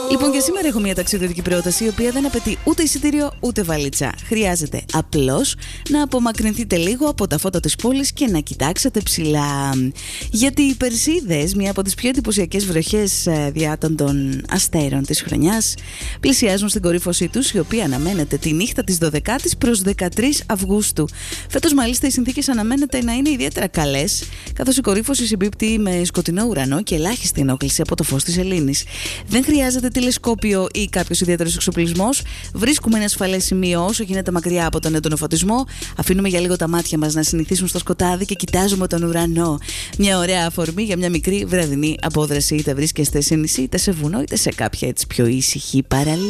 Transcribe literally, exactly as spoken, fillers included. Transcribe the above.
Λοιπόν, και σήμερα έχω μια ταξιδιωτική πρόταση, η οποία δεν απαιτεί ούτε εισιτήριο ούτε βαλίτσα. Χρειάζεται απλώς να απομακρυνθείτε λίγο από τα φώτα της πόλης και να κοιτάξετε ψηλά. Γιατί οι Περσίδες, μια από τις πιο εντυπωσιακές βροχές διάτων των αστέρων της χρονιάς, πλησιάζουν στην κορύφωσή τους, η οποία αναμένεται τη νύχτα της δωδεκάτης προς δεκατρείς Αυγούστου. Φέτος, μάλιστα, οι συνθήκες αναμένεται να είναι ιδιαίτερα καλές, καθώς η κορύφωση συμπίπτει με σκοτεινό ουρανό και ελάχιστη ενόχληση από το φως της σελήνης. Δεν χρειάζεται τηλεσκόπιο ή κάποιος ιδιαίτερος εξοπλισμός. Βρίσκουμε ένα ασφαλές σημείο όσο γίνεται μακριά από τον έντονο φωτισμό. Αφήνουμε για λίγο τα μάτια μας να συνηθίσουν στο σκοτάδι και κοιτάζουμε τον ουρανό. Μια ωραία αφορμή για μια μικρή βραδινή απόδραση. Είτε βρίσκεστε σε νησί, είτε σε βουνό, είτε σε κάποια έτσι πιο ήσυχη παραλία.